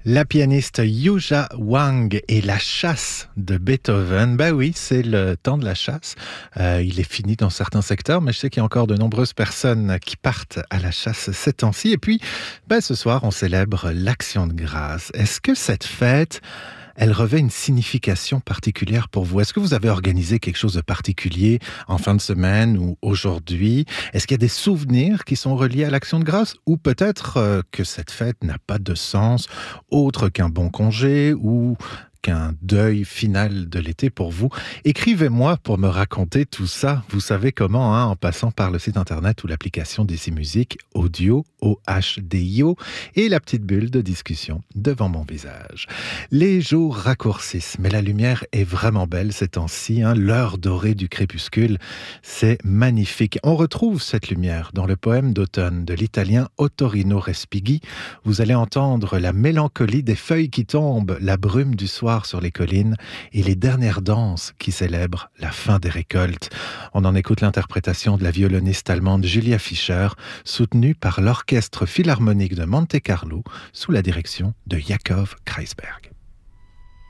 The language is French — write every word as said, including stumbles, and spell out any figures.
La pianiste Yuja Wang et la chasse de Beethoven. Bah oui, c'est le temps de la chasse. Euh, il est fini dans certains secteurs, mais je sais qu'il y a encore de nombreuses personnes qui partent à la chasse ces temps-ci. Et puis, bah, ce soir, on célèbre l'Action de grâce. Est-ce que cette fête, elle revêt une signification particulière pour vous? Est-ce que vous avez organisé quelque chose de particulier en fin de semaine ou aujourd'hui? Est-ce qu'il y a des souvenirs qui sont reliés à l'Action de grâce? Ou peut-être euh, que cette fête n'a pas de sens autre qu'un bon congé ou qu'un deuil final de l'été pour vous? Écrivez-moi pour me raconter tout ça. Vous savez comment, hein, en passant par le site internet ou l'application d'Ici Musique, audio, O H D I O, et la petite bulle de discussion devant mon visage. Les jours raccourcissent, mais la lumière est vraiment belle ces temps-ci, hein. L'heure dorée du crépuscule, c'est magnifique. On retrouve cette lumière dans le poème d'automne de l'italien Ottorino Respighi. Vous allez entendre la mélancolie des feuilles qui tombent, la brume du soir sur les collines et les dernières danses qui célèbrent la fin des récoltes. On en écoute l'interprétation de la violoniste allemande Julia Fischer, soutenue par l'Orchestre Philharmonique de Monte-Carlo sous la direction de Yakov Kreisberg.